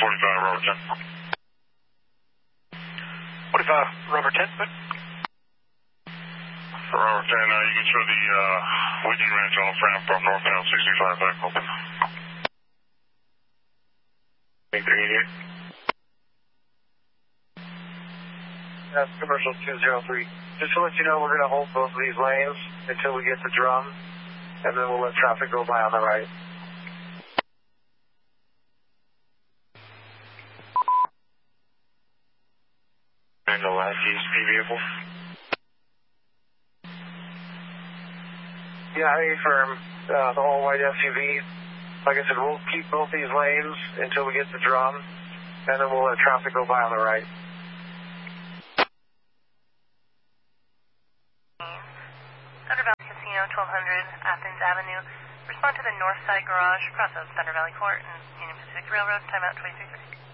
Robert 10. 45, Robert 10, but... Robert 10, you can show the Whitney Ranch off ramp from northbound 65 back open. 388. That's commercial 203. Just to let you know, we're going to hold both of these lanes until we get to Drum, and then we'll let traffic go by on the right. And the last ESP vehicle? Yeah, I affirm the all-white SUV. Like I said, we'll keep both these lanes until we get to Drum, and then we'll let traffic go by on the right. Thunder Valley Casino, 1200 Athens Avenue. Respond to the North Side Garage, cross of Thunder Valley Court and Union Pacific Railroad. Timeout 2330.